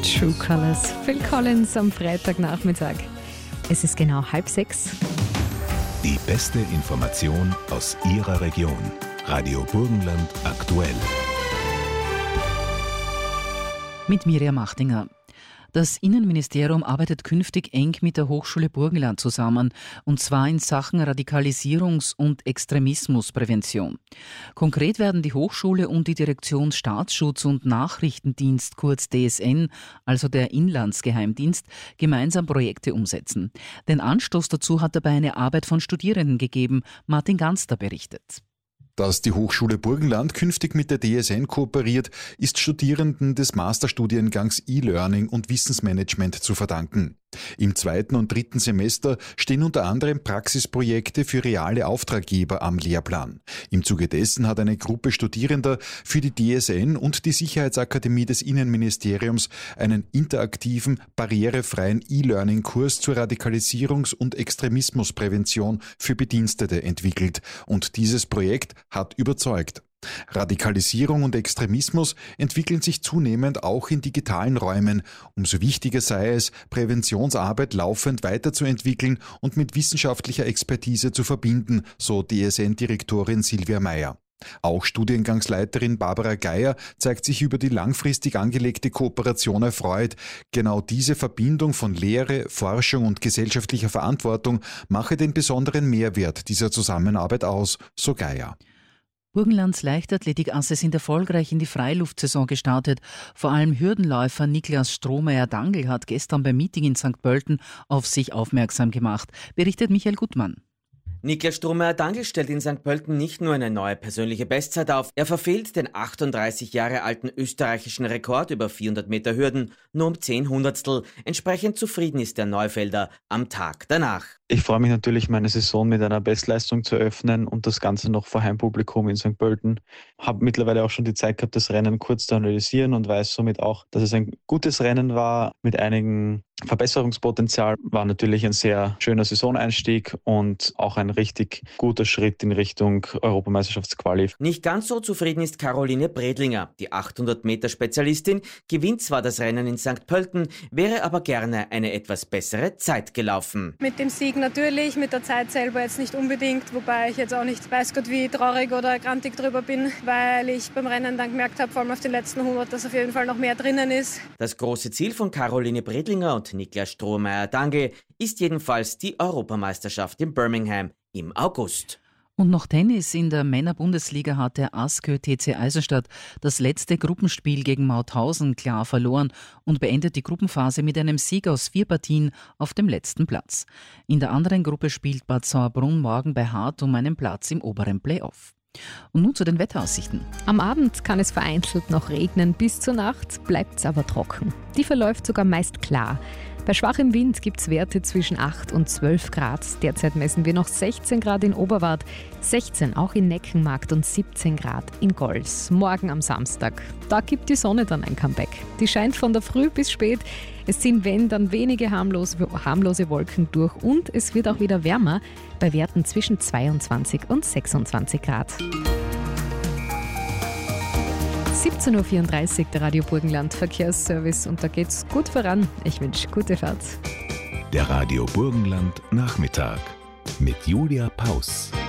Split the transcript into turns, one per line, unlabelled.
True Colors, Phil Collins am Freitagnachmittag. Es ist genau 5:30.
Die beste Information aus Ihrer Region. Radio Burgenland aktuell.
Mit Miriam Achtinger. Das Innenministerium arbeitet künftig eng mit der Hochschule Burgenland zusammen, und zwar in Sachen Radikalisierungs- und Extremismusprävention. Konkret werden die Hochschule und die Direktion Staatsschutz und Nachrichtendienst, kurz DSN, also der Inlandsgeheimdienst, gemeinsam Projekte umsetzen. Den Anstoß dazu hat dabei eine Arbeit von Studierenden gegeben. Martin Ganster berichtet.
Dass die Hochschule Burgenland künftig mit der DSN kooperiert, ist Studierenden des Masterstudiengangs E-Learning und Wissensmanagement zu verdanken. Im 2. und 3. Semester stehen unter anderem Praxisprojekte für reale Auftraggeber am Lehrplan. Im Zuge dessen hat eine Gruppe Studierender für die DSN und die Sicherheitsakademie des Innenministeriums einen interaktiven, barrierefreien E-Learning-Kurs zur Radikalisierungs- und Extremismusprävention für Bedienstete entwickelt. Und dieses Projekt hat überzeugt. Radikalisierung und Extremismus entwickeln sich zunehmend auch in digitalen Räumen. Umso wichtiger sei es, Präventionsarbeit laufend weiterzuentwickeln und mit wissenschaftlicher Expertise zu verbinden, so DSN-Direktorin Silvia Meyer. Auch Studiengangsleiterin Barbara Geier zeigt sich über die langfristig angelegte Kooperation erfreut. Genau diese Verbindung von Lehre, Forschung und gesellschaftlicher Verantwortung mache den besonderen Mehrwert dieser Zusammenarbeit aus, so Geier.
Burgenlands Leichtathletik-Asse sind erfolgreich in die Freiluftsaison gestartet. Vor allem Hürdenläufer Niklas Strohmeier-Dangl hat gestern beim Meeting in St. Pölten auf sich aufmerksam gemacht, berichtet Michael Gutmann.
Niklas Strohmeier-Dangl stellt in St. Pölten nicht nur eine neue persönliche Bestzeit auf, er verfehlt den 38 Jahre alten österreichischen Rekord über 400 Meter Hürden nur um 10 Hundertstel. Entsprechend zufrieden ist der Neufelder am Tag danach.
Ich freue mich natürlich, meine Saison mit einer Bestleistung zu eröffnen und das Ganze noch vor Heimpublikum in St. Pölten. Habe mittlerweile auch schon die Zeit gehabt, das Rennen kurz zu analysieren und weiß somit auch, dass es ein gutes Rennen war mit einigen Verbesserungspotenzial. War natürlich ein sehr schöner Saisoneinstieg und auch ein richtig guter Schritt in Richtung Europameisterschaftsquali.
Nicht ganz so zufrieden ist Caroline Bredlinger. Die 800-Meter-Spezialistin gewinnt zwar das Rennen in St. Pölten, wäre aber gerne eine etwas bessere Zeit gelaufen.
Mit dem Sieg natürlich, mit der Zeit selber jetzt nicht unbedingt, wobei ich jetzt auch nicht weiß Gott wie traurig oder grantig drüber bin, weil ich beim Rennen dann gemerkt habe, vor allem auf den letzten 100, dass auf jeden Fall noch mehr drinnen ist.
Das große Ziel von Caroline Bredlinger und Niklas Strohmeier-Dangl ist jedenfalls die Europameisterschaft in Birmingham im August.
Und noch Tennis. In der Männerbundesliga hat der ASKÖ TC Eisenstadt das letzte Gruppenspiel gegen Mauthausen klar verloren und beendet die Gruppenphase mit einem Sieg aus 4 Partien auf dem letzten Platz. In der anderen Gruppe spielt Bad Sauerbrunn morgen bei Hart um einen Platz im oberen Playoff. Und nun zu den Wetteraussichten.
Am Abend kann es vereinzelt noch regnen, bis zur Nacht bleibt es aber trocken. Die verläuft sogar meist klar. Bei schwachem Wind gibt es Werte zwischen 8 und 12 Grad. Derzeit messen wir noch 16 Grad in Oberwart, 16 auch in Neckenmarkt und 17 Grad in Gols. Morgen am Samstag, da gibt die Sonne dann ein Comeback. Die scheint von der Früh bis spät. Es ziehen, wenn, dann wenige harmlose Wolken durch und es wird auch wieder wärmer bei Werten zwischen 22 und 26 Grad. 17.34 Uhr, der Radio Burgenland Verkehrsservice, und da geht's gut voran. Ich wünsche gute Fahrt.
Der Radio Burgenland Nachmittag mit Julia Paus.